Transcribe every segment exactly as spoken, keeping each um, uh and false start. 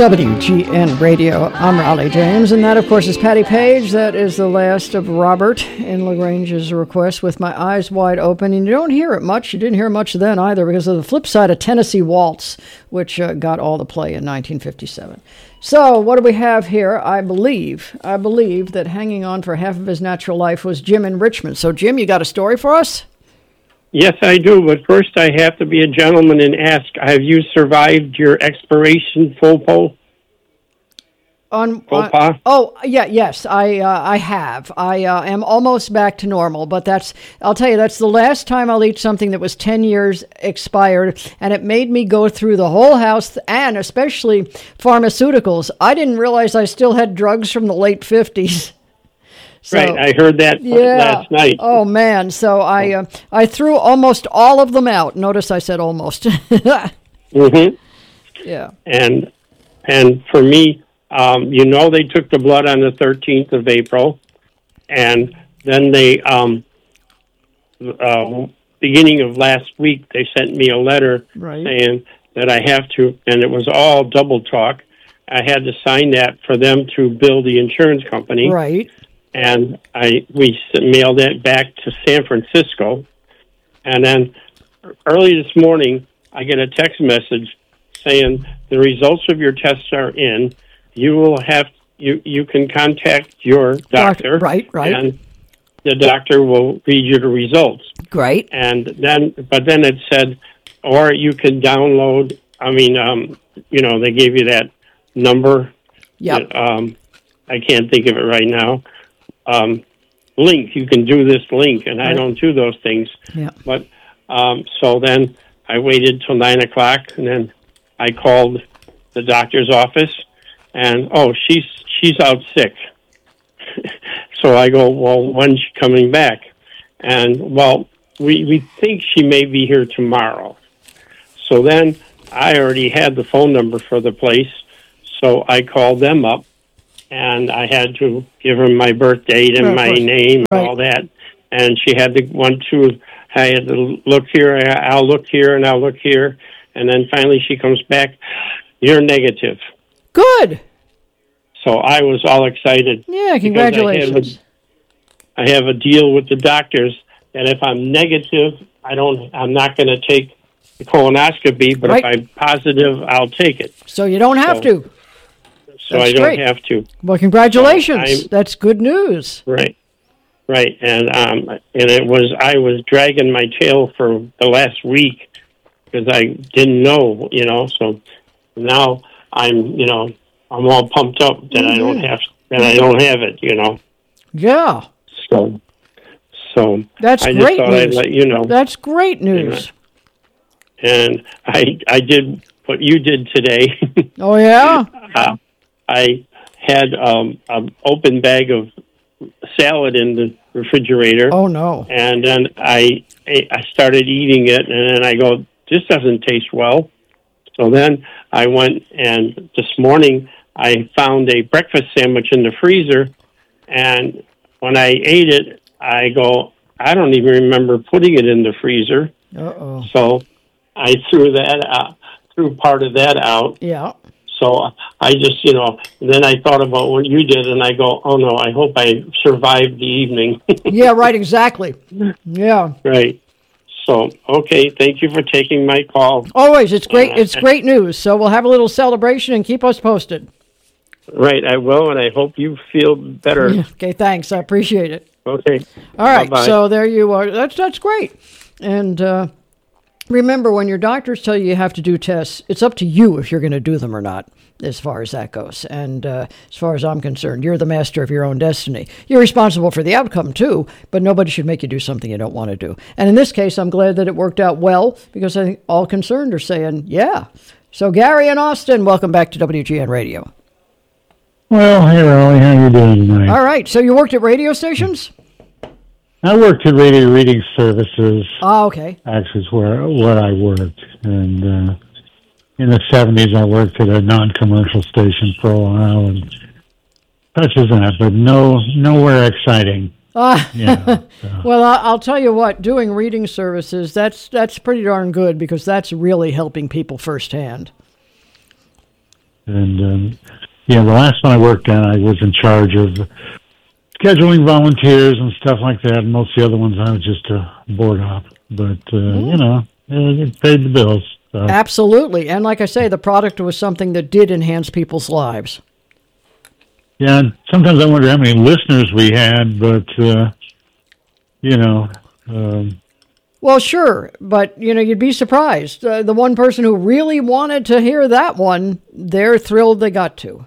W G N Radio. I'm Raleigh James, and that, of course, is Patty Page. That is the last of Robert in LaGrange's request, With My Eyes Wide Open. And you don't hear it much. You didn't hear much then either, because of the flip side of Tennessee Waltz, which uh, got all the play in nineteen fifty-seven. So what do we have here? I believe, I believe that hanging on for half of his natural life was Jim in Richmond. So, Jim, you got a story for us? Yes, I do, but first I have to be a gentleman and ask, have you survived your expiration faux pas? On, faux pas? Uh, oh, yeah, yes, I uh, I have. I uh, am almost back to normal, but that's, I'll tell you, that's the last time I'll eat something that was ten years expired, and it made me go through the whole house, and especially pharmaceuticals. I didn't realize I still had drugs from the late fifties. So, right, I heard that yeah. last night. Oh, man. So I uh, I threw almost all of them out. Notice I said almost. mm-hmm. Yeah. And and for me, um, you know, they took the blood on the thirteenth of April, and then they, um, uh, beginning of last week, they sent me a letter right. saying that I have to, and it was all double talk, I had to sign that for them to bill the insurance company. Right. And I we mailed it back to San Francisco. And then early this morning, I get a text message saying the results of your tests are in. You will have you you can contact your doctor. Right, right. And the doctor will read you the results. Great. And then, but then it said, or you can download. I mean, um, you know, they gave you that number. Yeah. Um, I can't think of it right now. Um, link, you can do this link, and right. I don't do those things. Yeah. But um, so then I waited till nine o'clock, and then I called the doctor's office, and oh, she's she's out sick. So I go, well, when's she coming back? And well, we we think she may be here tomorrow. So then I already had the phone number for the place, so I called them up. And I had to give her my birth date and my name and all that. And she had to want to, I had to look here, I'll look here, and I'll look here. And then finally she comes back, you're negative. Good. So I was all excited. Yeah, congratulations. I have, a, I have a deal with the doctors that if I'm negative, I don't, I'm not going to take the colonoscopy, but right. if I'm positive, I'll take it. So you don't have so, to. So That's I don't great. have to. Well, congratulations. So That's good news. Right, right, and um, and it was I was dragging my tail for the last week because I didn't know, you know. So now I'm, you know, I'm all pumped up that mm-hmm. I don't have that I don't have it, you know. Yeah. So, so that's I great just thought news. I'd let you know. That's great news. And I I did what you did today. Oh yeah. uh, I had um, an open bag of salad in the refrigerator. Oh, no. And then I I started eating it, and then I go, this doesn't taste well. So then I went, and this morning I found a breakfast sandwich in the freezer, and when I ate it, I go, I don't even remember putting it in the freezer. Uh-oh. So I threw that out, threw part of that out. Yeah. So I just, you know, then I thought about what you did, and I go, oh, no, I hope I survived the evening. Yeah, right, exactly. Yeah. Right. So, okay, thank you for taking my call. Always, it's great. It's great news. So we'll have a little celebration and keep us posted. Right, I will, and I hope you feel better. Yeah. Okay, thanks. I appreciate it. Okay. All right, Bye-bye. So there you are. That's, that's great. And, uh, remember, when your doctors tell you you have to do tests, it's up to you if you're going to do them or not, as far as that goes. And uh, as far as I'm concerned, you're the master of your own destiny. You're responsible for the outcome, too, but nobody should make you do something you don't want to do. And in this case, I'm glad that it worked out well, because I think all concerned are saying, yeah. So Gary and Austin, welcome back to W G N Radio. Well, hey, Raleigh, how you doing tonight? All right. So you worked at radio stations? I worked at Radio Reading Services. Oh, okay. Actually, is where where I worked, and uh, in the seventies, I worked at a non-commercial station for a while, and such as that, but no, nowhere exciting. Uh, yeah, so. Well, I'll tell you what. Doing reading services, that's that's pretty darn good, because that's really helping people firsthand. And um, yeah, the last one I worked on, I was in charge of scheduling volunteers and stuff like that. And most of the other ones, I was just a board op. But uh, mm. you know, it paid the bills. So. Absolutely, and like I say, the product was something that did enhance people's lives. Yeah, and sometimes I wonder how many listeners we had, but uh, you know. Um, Well, sure, but, you know, you'd be surprised. Uh, the one person who really wanted to hear that one, they're thrilled they got to.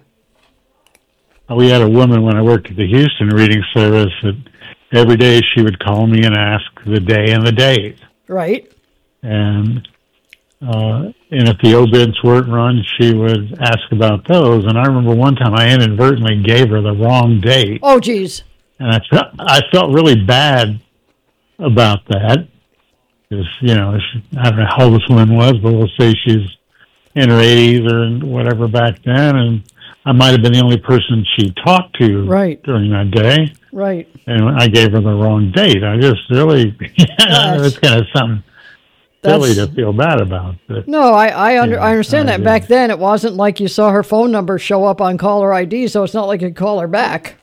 We had a woman when I worked at the Houston Reading Service that every day she would call me and ask the day and the date. Right. And uh, and if the obits weren't run, she would ask about those. And I remember one time I inadvertently gave her the wrong date. Oh, geez. And I felt, I felt really bad about that. Because, you know, I don't know how old this woman was, but we'll say she's in her eighties or whatever back then, and I might have been the only person she talked to right. during that day. Right. And I gave her the wrong date. I just really, yeah, it's kind of something silly to feel bad about. But, no, I I, under, I understand I that. Back then, it wasn't like you saw her phone number show up on caller I D, so it's not like you could call her back.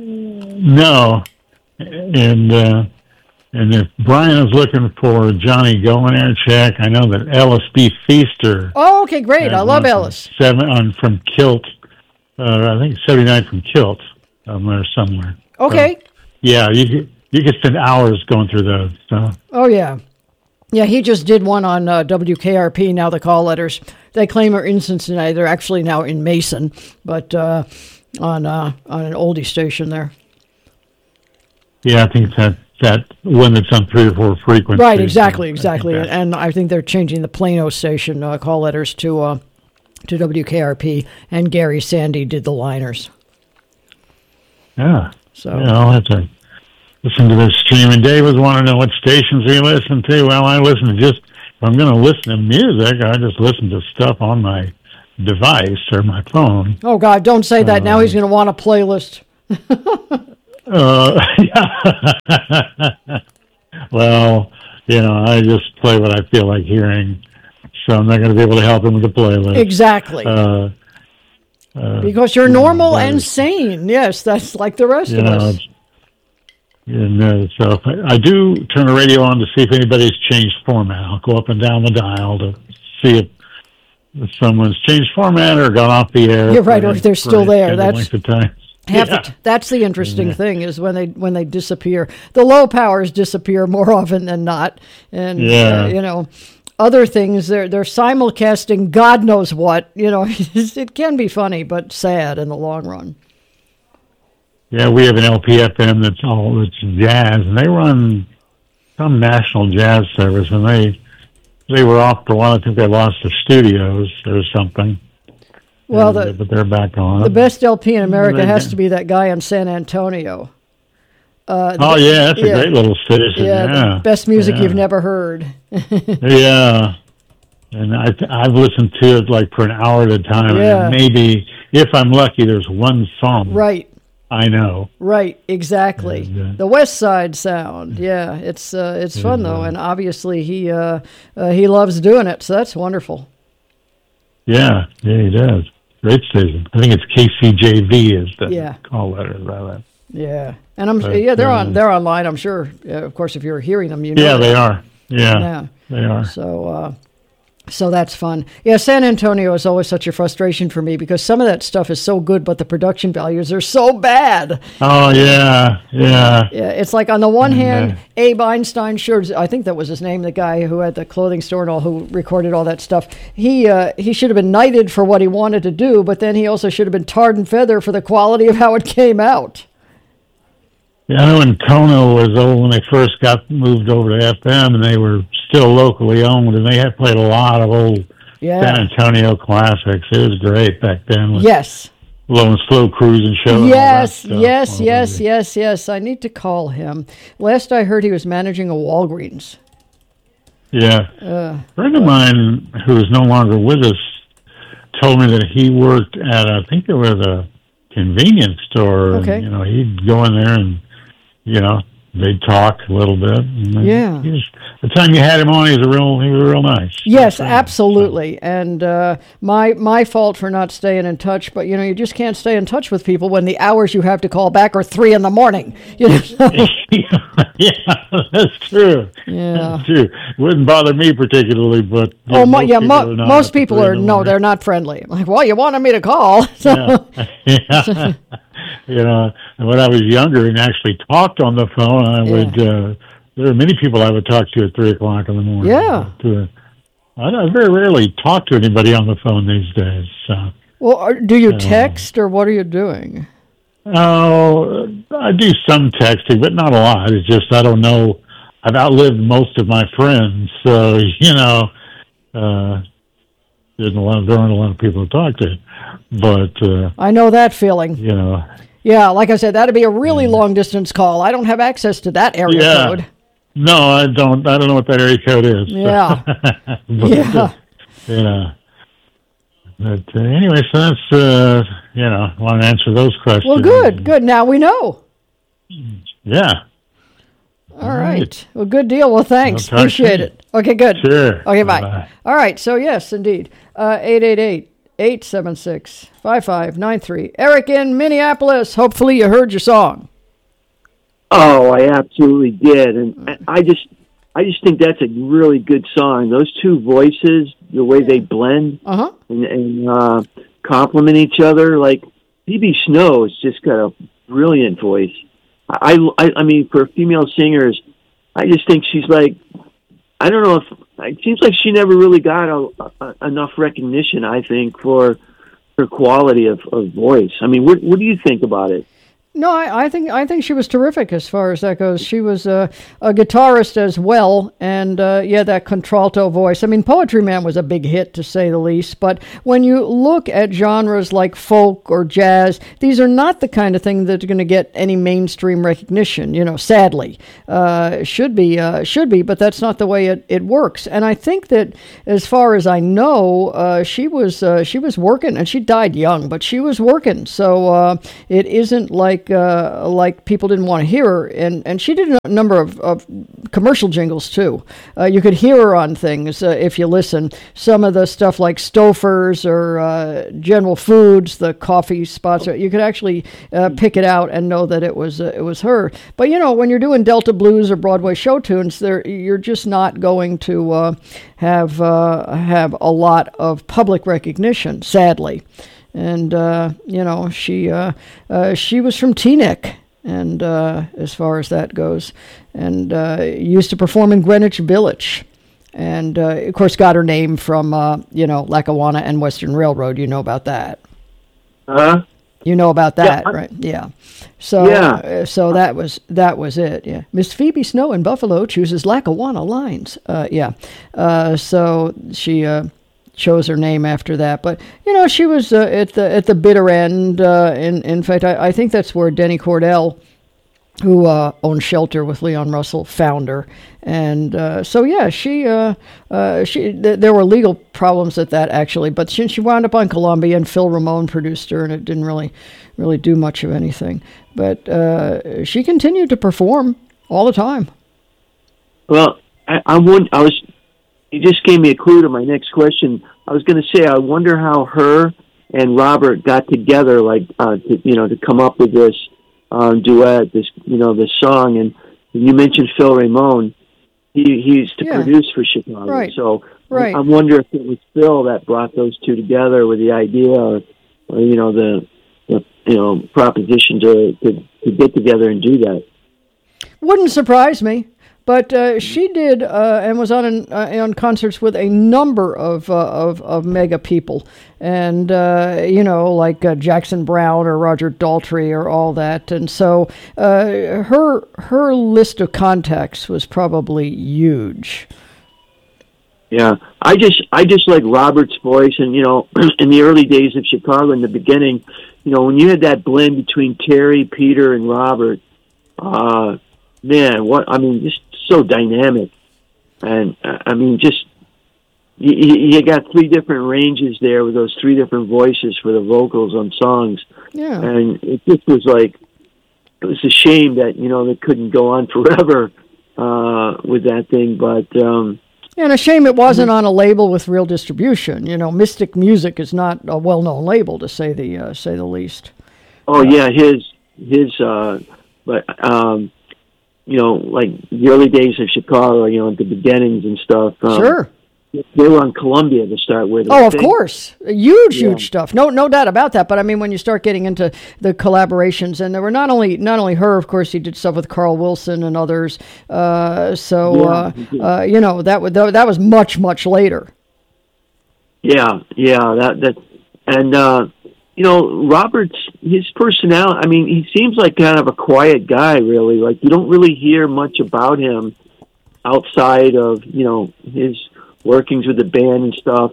No. And, uh, And if Brian is looking for Johnny Golinarchek, I know that Ellis B. Feaster. Oh, okay, great. I love Ellis. Seven on from Kilt. Uh, I think seventy-nine from Kilt um, or somewhere. Okay. So, yeah, you could, you could spend hours going through those. So. Oh, yeah. Yeah, he just did one on uh, W K R P, now the call letters. They claim are in Cincinnati. They're actually now in Mason, but uh, on, uh, on an oldie station there. Yeah, I think that. That one that's on three or four frequencies. Right, exactly, exactly. I and I think they're changing the Plano station uh, call letters to uh, to W K R P, and Gary Sandy did the liners. Yeah. So yeah, I'll have to listen to this stream. And Dave was wanting to know what stations we listen to. Well, I listen to just, if I'm going to listen to music, I just listen to stuff on my device or my phone. Oh, God, don't say that. Uh, now he's going to want a playlist. Uh, well, you know, I just play what I feel like hearing, so I'm not going to be able to help him with the playlist. Exactly. Uh, uh, because you're normal and sane. Yes, that's like the rest you of know, us. And, uh, so I, I do turn the radio on to see if anybody's changed format. I'll go up and down the dial to see if, if someone's changed format or gone off the air. You're right, or if they're still there. That's the time. Half yeah. the, that's the interesting yeah. thing is when they when they disappear. The low powers disappear more often than not, and yeah. uh, you know, other things they're they're simulcasting God knows what. You know, it can be funny but sad in the long run. Yeah, we have an L P F M that's all it's jazz, and they run some national jazz service, and they they were off for a while. I think they lost their studios or something. Well, the, the, but they're back on. The best L P in America has to be that guy in San Antonio. Uh, oh, the, yeah, that's yeah, a great little station. Yeah, yeah. Best music yeah. you've never heard. yeah. And I, I've listened to it like for an hour at a time. Yeah. And maybe, if I'm lucky, there's one song. Right. I know. Right, exactly. And, uh, the West Side Sound. Yeah, it's uh, it's fun, though. And obviously he, uh, uh, he loves doing it, so that's wonderful. Yeah, yeah, he does. Great station. I think it's K C J V is the yeah. call letter rather. Yeah, and I'm but, yeah they're uh, on they're online. I'm sure. Uh, of course, if you're hearing them, you know. Yeah, that. they are. Yeah, yeah, they are. So, uh, so that's fun. Yeah, San Antonio is always such a frustration for me because some of that stuff is so good, but the production values are so bad. Oh yeah, yeah. Yeah, it's like on the one and, hand, uh, Abe Einstein, sure, I think that was his name, the guy who had the clothing store and all, who recorded all that stuff. He uh, he should have been knighted for what he wanted to do, but then he also should have been tarred and feathered for the quality of how it came out. Yeah, I know when Kona was old, when they first got moved over to F M, and they were still locally owned, and they had played a lot of old yeah. San Antonio classics. It was great back then. With yes. Low and Slow Cruising Show. Yes, yes, yes, yes, yes. I need to call him. Last I heard, he was managing a Walgreens. Yeah. Uh, a friend of mine who is no longer with us told me that he worked at, I think it was a convenience store. Okay. And, you know, he'd go in there and, you know, they'd talk a little bit. And Yeah. He was, the time you had him on, he was a real, he was real nice. Yes, absolutely. And uh, my my fault for not staying in touch, but you know, you just can't stay in touch with people when the hours you have to call back are three in the morning. You know. Yeah, that's true. Yeah, that's true. It wouldn't bother me particularly, but oh, mo- yeah, people mo- are not most people are the no, they're not friendly. I'm like, well, you wanted me to call, so. Yeah. Yeah. You know, when I was younger and actually talked on the phone, I Yeah. would. Uh, there were many people I would talk to at three o'clock in the morning. Yeah. But, uh, I don't very rarely talk to anybody on the phone these days. So. Well, are, do you text or what are you doing? Oh, I do some texting, but not a lot. It's just I don't know. I've outlived most of my friends, so you know, uh, there's a lot. There aren't a lot of people to talk to, but uh, I know that feeling. you know, Yeah, like I said, that'd be a really long distance call. I don't have access to that area yeah. code. No, I don't. I don't know what that area code is. Yeah. But, Yeah. uh, yeah. But uh, anyway, so that's uh, you know, I want to answer those questions. Well, good, good. Now we know. Yeah. All right. Well, good deal. Well, thanks. I'll talk to Appreciate you. it. Okay, good. Sure. Okay, bye. Bye-bye. All right. So, yes, indeed. Uh, eight eight eight, eight seven six, five five nine three. Eric in Minneapolis. Hopefully you heard your song. Oh, I absolutely did, and I- I just, I just think that's a really good song. Those two voices, the way they blend Uh-huh. and, and uh, complement each other, like Phoebe Snow has just got a brilliant voice. I, I, I mean, for female singers, I just think she's like, I don't know if it seems like she never really got a, a, enough recognition. I think for her quality of, of voice. I mean, what, what do you think about it? No, I, I think I think she was terrific as far as that goes. She was a, a guitarist as well, and uh, yeah, that contralto voice. I mean, Poetry Man was a big hit to say the least. But when you look at genres like folk or jazz, these are not the kind of thing that's going to get any mainstream recognition. You know, sadly, uh, should be uh, should be, but that's not the way it, it works. And I think that as far as I know, uh, she was uh, she was working, and she died young, but she was working. So uh, it isn't like. Uh, like people didn't want to hear her, and, and she did a number of, of commercial jingles too. Uh, you could hear her on things uh, if you listen. Some of the stuff like Stouffer's or uh, General Foods, the coffee spots, you could actually uh, pick it out and know that it was uh, it was her. But you know, when you're doing Delta blues or Broadway show tunes, there you're just not going to uh, have uh, have a lot of public recognition, sadly. And, uh, you know, she uh, uh, she was from Teaneck, and uh, as far as that goes, and uh, used to perform in Greenwich Village. And, uh, of course, got her name from, uh, you know, Lackawanna and Western Railroad. You know about that. Huh? You know about that, Yeah, I- right? Yeah. So, Yeah. uh, so that was that was it. Yeah. Miss Phoebe Snow in Buffalo chooses Lackawanna lines. Uh, yeah. Uh, so she... Uh, chose her name after that, but you know she was uh, at the at the bitter end. Uh, in in fact, I, I think that's where Denny Cordell, who uh, owned Shelter with Leon Russell, found her, and uh, so yeah, she uh, uh, she th- there were legal problems at that actually, but she she wound up on Columbia, and Phil Ramone produced her, and it didn't really really do much of anything. But uh, she continued to perform all the time. Well, I, I, won- I was. You just gave me a clue to my next question. I was going to say, I wonder how her and Robert got together, like uh, to, you know, to come up with this um, duet, this you know, this song. And you mentioned Phil Ramone. He he used to Yeah. produce for Chicago, Right. so Right. I, I wonder if it was Phil that brought those two together with the idea, or, or you know, the, the you know proposition to, to to get together and do that. Wouldn't surprise me. But uh, she did, uh, and was on an, uh, on concerts with a number of uh, of, of mega people, and uh, you know, like uh, Jackson Browne or Roger Daltrey or all that. And so uh, her her list of contacts was probably huge. Yeah, I just I just like Robert's voice, and you know, in the early days of Chicago, in the beginning, you know, when you had that blend between Terry, Peter, and Robert, uh, man, what I mean, just so dynamic, and uh, I mean, just you, you got three different ranges there with those three different voices for the vocals on songs, Yeah. and it just was like it was a shame that, you know, they couldn't go on forever uh, with that thing. But um, and a shame it wasn't on a label with real distribution. You know, Mystic Music is not a well-known label, to say the uh, say the least. Oh uh, yeah, his his. Uh, but um, you know, like the early days of Chicago, you know, the beginnings and stuff. Um, sure. They were on Columbia to start with. Oh, of course. Huge, yeah. huge stuff. No no doubt about that. But I mean, when you start getting into the collaborations, and there were not only not only her, of course, he did stuff with Carl Wilson and others. Uh, so, yeah, uh, uh, you know, that, was, that was much, much later. Yeah, yeah. that that, And, uh, you know, Robert's, his personality, I mean, he seems like kind of a quiet guy, really. Like, you don't really hear much about him outside of, you know, his workings with the band and stuff.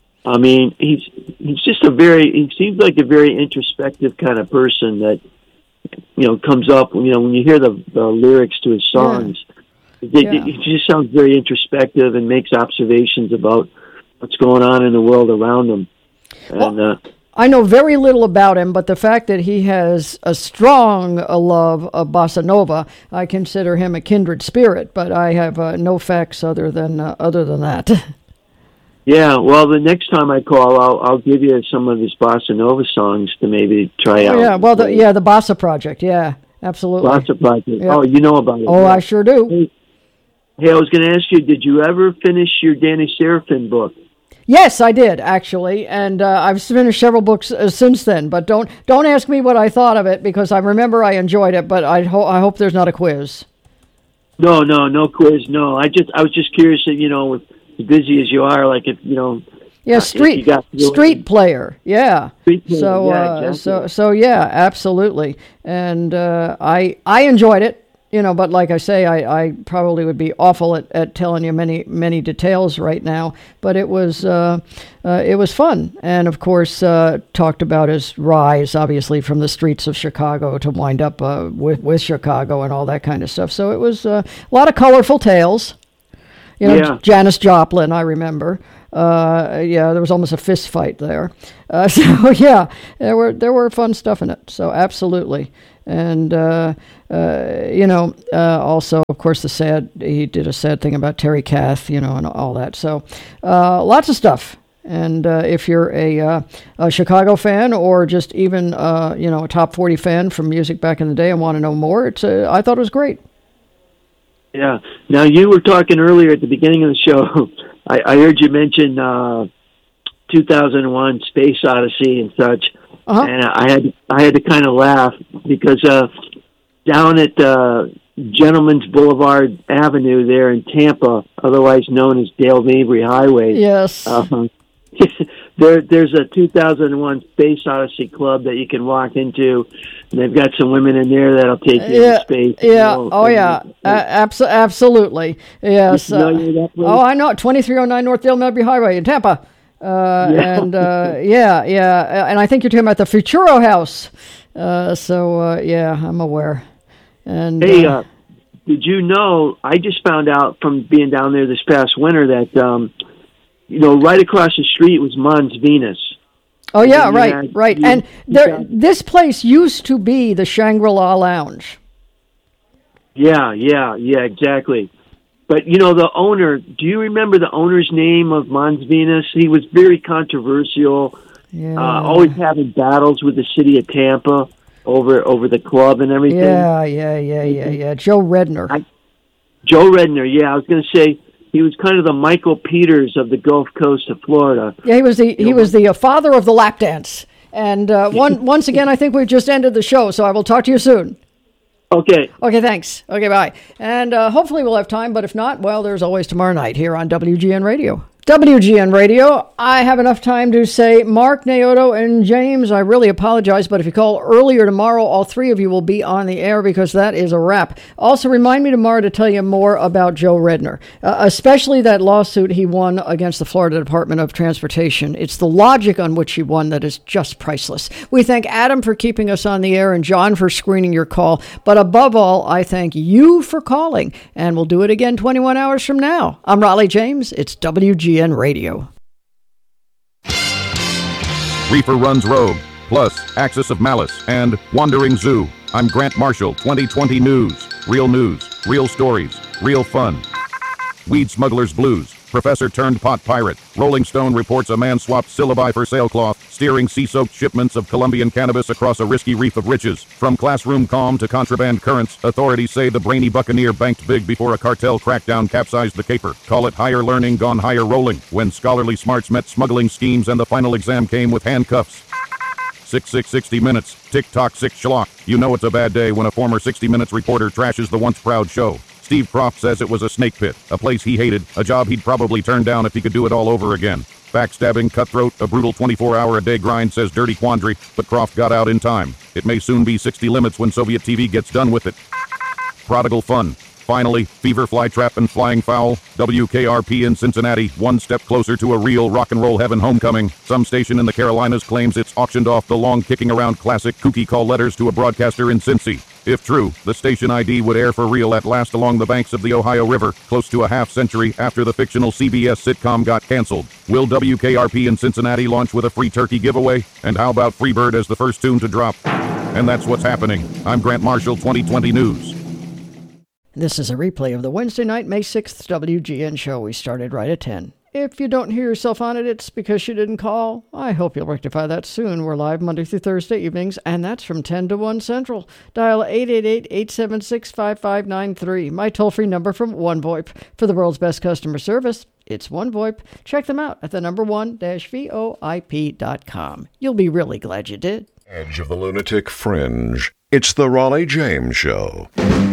I mean, he's he's just a very, he seems like a very introspective kind of person that, you know, comes up, you know, when you hear the, the lyrics to his songs, yeah. It, yeah. it, it just sounds very introspective and makes observations about what's going on in the world around him. And, well, uh, I know very little about him, but the fact that he has a strong uh, love of bossa nova, I consider him a kindred spirit. But I have uh, no facts other than uh, other than that. Yeah, well, the next time I call, I'll I'll give you some of his bossa nova songs to maybe try oh, out. Yeah, well, the, yeah, the Bossa Project, yeah, absolutely. Bossa Project. Yeah. Oh, you know about it. Oh, yeah. I sure do. Hey, hey I was going to ask you, did you ever finish your Danny Serafin book? Yes, I did, actually, and uh, I've finished several books uh, since then. But don't don't ask me what I thought of it, because I remember I enjoyed it. But I ho- I hope there's not a quiz. No, no, no quiz. No, I just I was just curious that, you know, with as busy as you are, like if you know. Yeah, street got street player. Yeah. Street player. So yeah, uh, exactly. so so yeah, absolutely. And uh, I I enjoyed it. You know, but like I say, I, I probably would be awful at, at telling you many many details right now. But it was uh, uh, it was fun, and of course uh, talked about his rise, obviously from the streets of Chicago to wind up uh, with with Chicago and all that kind of stuff. So it was uh, a lot of colorful tales. You know, yeah. Janis Joplin, I remember. Uh, yeah, there was almost a fist fight there. Uh, so yeah, there were there were fun stuff in it. So absolutely. And, uh, uh, you know, uh, also, of course, the sad, he did a sad thing about Terry Kath, you know, and all that. So uh, lots of stuff. And uh, if you're a, uh, a Chicago fan or just even, uh, you know, a top forty fan from music back in the day and want to know more, it's uh, I thought it was great. Yeah. Now, you were talking earlier at the beginning of the show. I, I heard you mention uh, two thousand one Space Odyssey and such. Uh-huh. And I had I had to kind of laugh because uh, down at uh, Gentleman's Boulevard Avenue there in Tampa, otherwise known as Dale Mabry Highway, yes, uh, there there's a two thousand one Space Odyssey club that you can walk into, and they've got some women in there that'll take you yeah, into space. Yeah, you know, oh yeah, uh, abso- absolutely, yes. You know that place? Oh, I know, twenty-three oh nine North Dale Mabry Highway in Tampa. Uh, yeah. and, uh, yeah, yeah. And I think you're talking about the Futuro House. Uh, so, uh, yeah, I'm aware. And, hey, uh, uh, did you know, I just found out from being down there this past winter that, um, you know, right across the street was Mons Venus. Oh, yeah, and right, had, right. You, and you there, got, this place used to be the Shangri-La Lounge. Yeah, yeah, yeah, exactly. But, you know, the owner, do you remember the owner's name of Mons Venus? He was very controversial, Yeah. uh, always having battles with the city of Tampa over over the club and everything. Yeah, yeah, yeah, yeah, yeah. Joe Redner. I, Joe Redner, yeah. I was going to say he was kind of the Michael Peters of the Gulf Coast of Florida. Yeah, he was the he was the uh, father of the lap dance. And uh, one once again, I think we've just ended the show, so I will talk to you soon. Okay. Okay, thanks. Okay, bye. And uh, hopefully we'll have time, but if not, well, there's always tomorrow night here on W G N Radio. W G N Radio, I have enough time to say, Mark, Naoto, and James, I really apologize, but if you call earlier tomorrow, all three of you will be on the air because that is a wrap. Also, remind me tomorrow to tell you more about Joe Redner, uh, especially that lawsuit he won against the Florida Department of Transportation. It's the logic on which he won that is just priceless. We thank Adam for keeping us on the air and John for screening your call, but above all, I thank you for calling, and we'll do it again twenty-one hours from now. I'm Raleigh James. It's W G N Radio. Reefer Runs Rogue, plus Axis of Malice and Wandering Zoo. I'm Grant Marshall, twenty twenty News. Real news, real stories, real fun. Weed Smuggler's Blues. Professor turned pot pirate. Rolling Stone reports a man swapped syllabi for sailcloth, steering sea-soaked shipments of Colombian cannabis across a risky reef of riches. From classroom calm to contraband currents, authorities say the brainy buccaneer banked big before a cartel crackdown capsized the caper. Call it higher learning gone higher rolling, when scholarly smarts met smuggling schemes and the final exam came with handcuffs. six six sixty Minutes. Tick-tock, sick schlock. You know it's a bad day when a former sixty minutes reporter trashes the once proud show. Steve Croft says it was a snake pit, a place he hated, a job he'd probably turn down if he could do it all over again. Backstabbing, cutthroat, a brutal twenty-four hour a day grind, says Dirty Quandary, but Croft got out in time. It may soon be sixty limits when Soviet T V gets done with it. Prodigal fun. Finally, Fever, Flytrap, and Flying Fowl. W K R P in Cincinnati, one step closer to a real rock and roll heaven homecoming. Some station in the Carolinas claims it's auctioned off the long kicking around classic kooky call letters to a broadcaster in Cincy. If true, the station I D would air for real at last along the banks of the Ohio River, close to a half century after the fictional C B S sitcom got canceled. Will W K R P in Cincinnati launch with a free turkey giveaway? And how about Freebird as the first tune to drop? And that's what's happening. I'm Grant Marshall, twenty twenty News. This is a replay of the Wednesday night, May sixth W G N show. We started right at ten. If you don't hear yourself on it, it's because you didn't call. I hope you'll rectify that soon. We're live Monday through Thursday evenings, and that's from ten to one Central. Dial eight eight eight, eight seven six, five five nine three. My toll-free number from OneVoIP. For the world's best customer service, it's OneVoIP. Check them out at the number one dash V O I P dot com. You'll be really glad you did. Edge of the Lunatic Fringe. It's the Raleigh James Show.